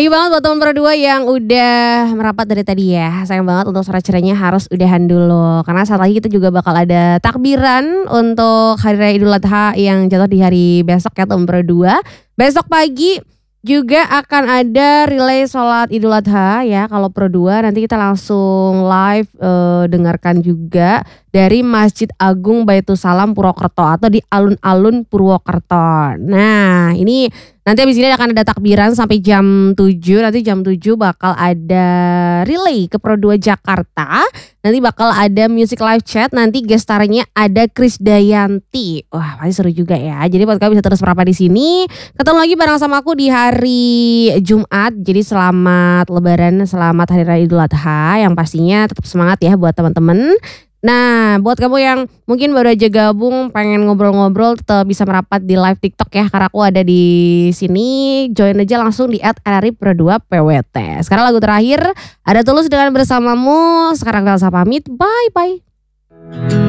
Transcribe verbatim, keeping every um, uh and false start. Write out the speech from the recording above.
you banget buat teman Pro dua yang udah merapat dari tadi ya. Sayang banget untuk suara cerainya harus udahan dulu. Karena saat lagi kita juga bakal ada takbiran untuk Hari Raya Idul Adha yang jatuh di hari besok ya teman Pro dua. Besok pagi juga akan ada relay sholat Idul Adha ya. Kalau Pro dua nanti kita langsung live eh, dengarkan juga dari Masjid Agung Baitussalam Purwokerto atau di alun-alun Purwokerto. Nah ini nanti abis ini akan ada takbiran sampai jam tujuh. Nanti jam tujuh bakal ada relay ke Pro dua Jakarta. Nanti bakal ada music live chat. Nanti gestarnya ada Krisdayanti. Wah pasti seru juga ya. Jadi buat kalian bisa terus merapat di sini. Ketemu lagi bareng sama aku di hari Jumat. Jadi selamat Lebaran, selamat Hari Raya Idul Adha. Yang pastinya tetap semangat ya buat teman-teman. Nah buat kamu yang mungkin baru aja gabung pengen ngobrol-ngobrol tetap bisa merapat di live TikTok ya. Karena aku ada di sini. Join aja langsung di at r r i pro dua p w t. Sekarang lagu terakhir ada Tulus dengan Bersamamu. Sekarang kita pamit. Bye bye.